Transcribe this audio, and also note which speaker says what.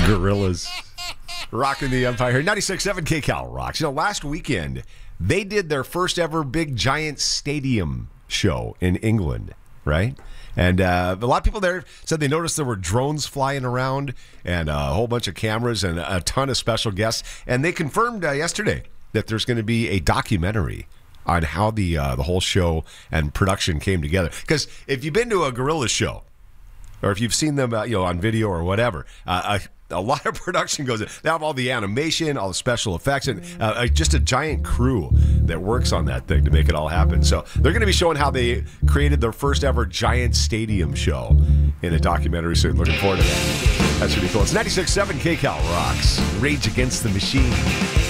Speaker 1: Gorillas. Rocking the Empire. 96.7 KCal rocks. Last weekend, they did their first ever big giant stadium show in England, right? And a lot of people there said they noticed there were drones flying around and a whole bunch of cameras and a ton of special guests. And they confirmed yesterday that there's going to be a documentary on how the whole show and production came together. Because if you've been to a Gorillaz show, or if you've seen them on video or whatever, a lot of production goes in. They have all the animation, all the special effects, and just a giant crew that works on that thing to make it all happen. So they're going to be showing how they created their first ever giant stadium show in a documentary soon. Looking forward to that. That's pretty cool. It's 96.7 KCal rocks. Rage Against the Machine.